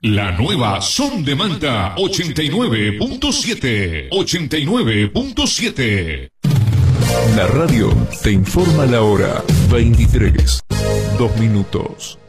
La nueva Son de Manta 89.7. 89.7. La radio te informa la hora. 23, 2 minutos.